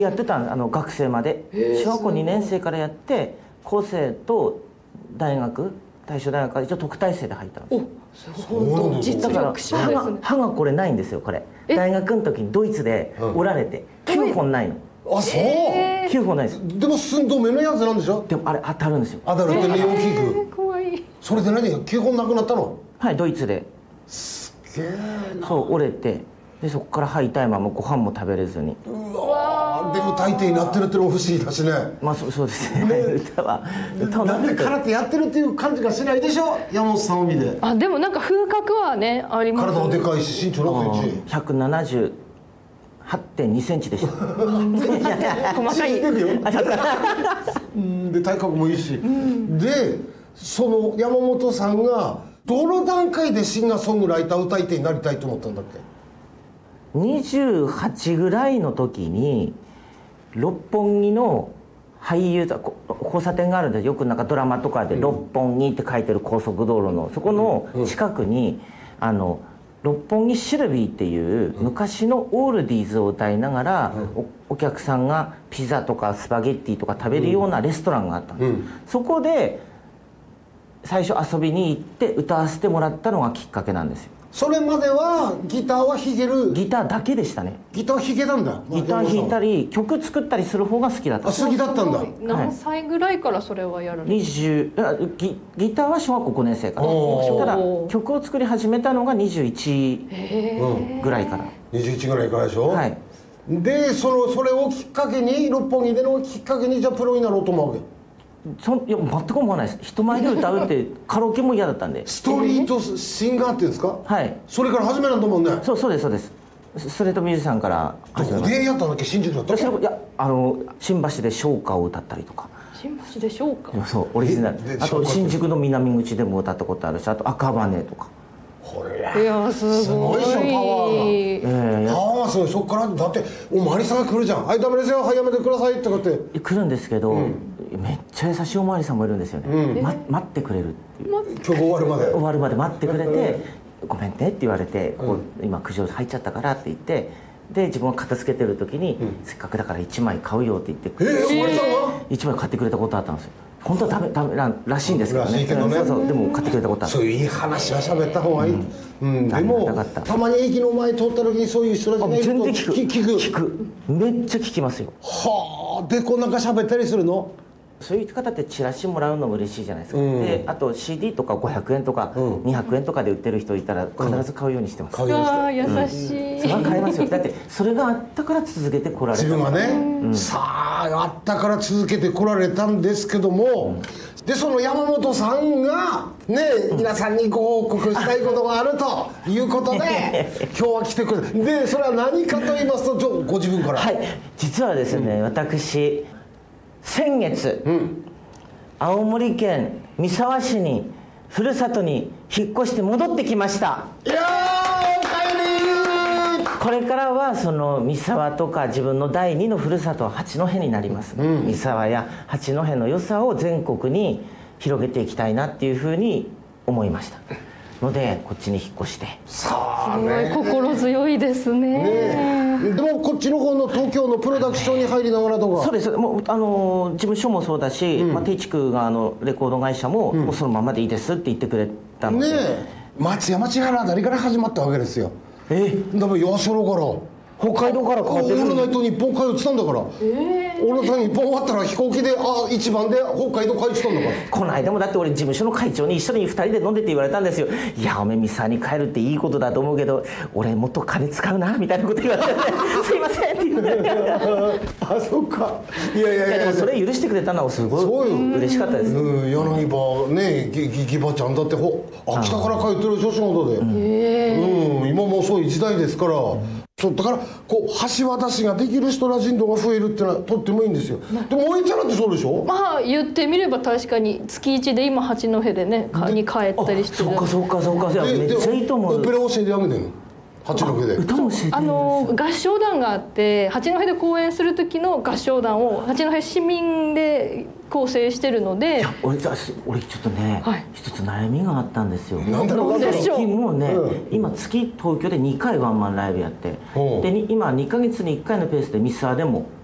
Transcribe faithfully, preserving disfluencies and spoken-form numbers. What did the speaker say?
やってたんあの学生まで小学校にねん生からやって高生と大学大正大学から一応特待生で入ったんですよ。 本当実力者歯が歯がこれないんですよこれ。大学の時にドイツで折られてきゅうほんないの。 あ、そう。 きゅうほんないです。 でも寸止めのやつなんでしょ。 でもあれ当たるんですよ。 当たるってね、大きく。 怖い。 それで何がきゅうほんなくなったの。 はい、ドイツで。 すげえな。 そう折れて、でそこから歯痛いままご飯も食べれずに。 うわー、で歌い手になってるってのも不思議だしね。 まあそうそうですね。歌は歌だって空手やってるっていう感じがしないでしょ、山本さんを見て。 あ、でもなんか風格はねあります。 体もでかいし身長ろくセンチ。 ひゃくななじゅうはってんにセンチでした。 細かい。 で体格もいいし、でその山本さんがどの段階でシンガーソングライター歌い手になりたいと思ったんだっけ。 にじゅうはちぐらいの時に六本木の俳優座交差点があるんで、よくなんかドラマとかで「六本木」って書いてる高速道路のそこの近くに、あの六本木シルビーっていう昔のオールディーズを歌いながら お, お客さんがピザとかスパゲッティとか食べるようなレストランがあったんです、うん、そこで最初遊びに行って歌わせてもらったのがきっかけなんですよ。 それまではギターは弾ける。 ギターだけでしたね。 ギター弾けたんだ。 ギター弾いたり曲作ったりする方が好きだった。 あ、好きだったんだ。 何歳ぐらいからそれはやるの？ にじゅう ギ, ギターは小学校ごねん生から。ただ曲を作り始めたのがにじゅういちぐらいから。 にじゅういちぐらいからでしょ。 はい。 でそのそれをきっかけに六本木でのきっかけにじゃあプロになろうと思うわけ。 そいや全く思わないです。人前で歌うってカラオケも嫌だったんで。 ストリートシンガーっていうんですか。 はい。 それから始めなんだもんね。 そうそうですそうです。ストレートミュージシャンから始めました。 どこでやったんだっけ。新宿だったっけ。 いやあの新橋で唱歌を歌ったりとか。 新橋で唱歌。 そうオリジナル。あと新宿の南口でも歌ったことあるし、あと赤羽とか。 これいやすごい。 すごいでしょパワーが。 えー、 パワーがすごい。そっからだっておまわりさんが来るじゃん。はいダメですよ、はいやめてくださいってこうやって来るんですけど、うん、めっちゃ優しいおまわりさんもいるんですよね、うんま、待ってくれるっていう。 曲終わるまで終わるまで待ってくれて「ごめんね」って言われて、こう今苦情入っちゃったからって言って、で自分が片付けてる時に、うん、せっかくだからいちまい買うよって言って、 えー、おまわりさんがいちまい買ってくれたことあったんですよ。本当はダメダメならしいんですけどね。 らしいけどね。 そうそうでも買ってくれたことある。 そういういい話は喋った方がいい。うん、うん、でもたまに駅の前通った時にそういう人たちがいると全然聞く聞く聞くめっちゃ聞きますよ。 はあ。でこうなんか喋ったりするの。 そういう方ってチラシもらうのも嬉しいじゃないですか、うん、であと シーディー とかごひゃくえんとかにひゃくえんとかで売ってる人いたら必ず買うようにしてます。 うん、買うようにして。 あ優しい、 うん、それは買いますよ。だってそれがあったから続けてこられた。 自分はね、うん、さああったから続けてこられたんですけども、うん、でその山本さんがね、うん、皆さんにご報告したいことがあるということで今日は来てくれる。でそれは何かと言いますと、ご自分から。 はい、実はですね、うん、私先月、うん、青森県三沢市にふるさとに引っ越して戻ってきました。 いやーおかえりー。 これからはその三沢とか自分の第二のふるさとは八戸になります、うん、三沢や八戸の良さを全国に広げていきたいなっていうふうに思いましたので、こっちに引っ越して。 さあね、 すごい心強いですね。 ね、でもこっちの方の東京のプロダクションに入りながらとか。 そうです。もうあの事務所もそうだし、うん、まあ、テイチクがあのレコード会社も、うん、もうそのままでいいですって言ってくれたので。ねえ、松山千原あたりから始まったわけですよ。 ええ、だから八代から北海道から変わってる。 オールナイト日本通ってたんだから、えー、オールナイト日本終わったら飛行機であ一番で北海道帰ってたんだから。 この間もだって俺事務所の会長に一緒にふたりで飲んでって言われたんですよ。いやおめえ三沢に帰るっていいことだと思うけど俺もっと金使うなみたいなこと言われてすいませんって言ってあそっか。いやいやいや、 でもそれ許してくれたのはすごい嬉しかったです。 うん、柳葉ね、ぎぎばちゃんだってほ秋田から帰ってるでしょ仕事で。うん、今もそういう時代ですから。そうだからこう橋渡しができる人ら人口が増えるっていうのはとってもいいんですよ。でも萌ちゃんだってそうでしょ。 まあ言ってみれば確かに月いちで今八戸でねに帰ったりしてる。 そうかそうかそうか。めっちゃいいと思う。 オペラ教えてあげてんの八戸で。 歌も教えてる。 あの合唱団があって八戸で公演する時の合唱団を八戸市民で構成してるので。いや俺俺ちょっとね、はい、一つ悩みがあったんですよ。 なんだろう。 もうね、うん、今月東京でにかいワンマンライブやって、で今にかげつにいっかいのペースで三沢でも